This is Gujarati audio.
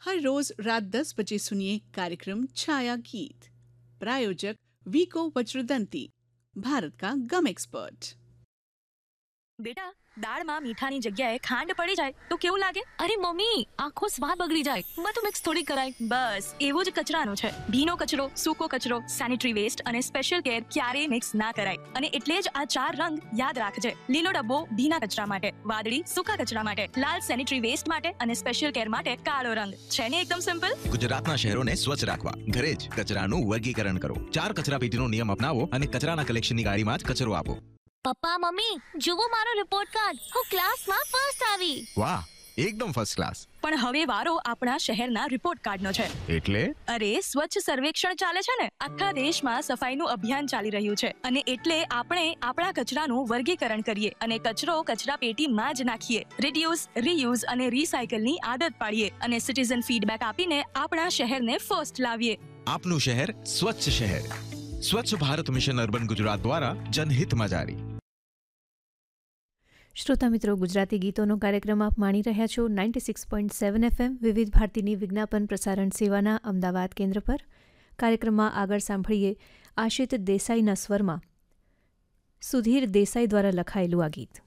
हर रोज रात 10 बजे सुनिए कार्यक्रम छाया गीत। प्रायोजक वीको वज्रदंती, भारत का गम एक्सपर्ट। बेटा, દાળમાં મીઠાની જગ્યાએ ખાંડ પડી જાય તો કેવું લાગે? અરે મમ્મી, આખો સ્વાદ બગડી જાય. બધું મિક્સ થોડી કરાય. બસ એવું જ કચરાનું છે. ભીનો કચરો, સૂકો કચરો, સેનિટરી વેસ્ટ અને સ્પેશિયલ કેર ક્યારેય મિક્સ ના કરાય. અને એટલે જ આ 4 રંગ યાદ રાખજે. લીલો ડબ્બો ભીના કચરા માટે, વાદળી સૂકા કચરા માટે, લાલ સેનિટરી વેસ્ટ માટે અને સ્પેશિયલ કેર માટે કાળો રંગ. છે ને એકદમ સિમ્પલ? ગુજરાતના શહેરોને સ્વચ્છ રાખવા ઘરે જ કચરાનું વર્ગીકરણ કરો. 4 કચરાપેટીનો નિયમ અપનાવો અને કચરાના કલેક્શનની ગાડીમાં જ કચરો આપો. પપ્પા મમ્મી, જુઓ મારો રિપોર્ટ કાર્ડ. હું ક્લાસમાં ફર્સ્ટ આવી. વાહ, એકદમ ફર્સ્ટ ક્લાસ. પણ હવે વારો આપણા શહેરના રિપોર્ટ કાર્ડનો છે. એટલે અરે સ્વચ્છ સર્વેક્ષણ ચાલે છે ને. આખા દેશમાં સફાઈનું અભિયાન ચાલી રહ્યું છે અને એટલે આપણે આપણા કચરાનું વર્ગીકરણ કરીએ અને કચરો કચરા પેટીમાં જ નાખીએ. રિડ્યુસ, રીયુઝ અને રિસાયકલની આદત પાડીએ અને સિટીઝન ફીડબેક આપીને આપણા શહેરને ફર્સ્ટ લાવીએ. આપનું શહેર સ્વચ્છ શહેર. સ્વચ્છ ભારત મિશન અર્બન ગુજરાત દ્વારા જનહિતમાં જારી. શ્રોતા મિત્રો, ગુજરાતી ગીતોનો કાર્યક્રમ આપ માણી રહ્યા છો 96.7 FM વિવિધ ભારતીની વિજ્ઞાપન પ્રસારણ સેવાના અમદાવાદ કેન્દ્ર પર. કાર્યક્રમમાં આગળ સાંભળીએ આશિત દેસાઈના સ્વરમાં સુધીર દેસાઈ દ્વારા લખાયેલું આ ગીત.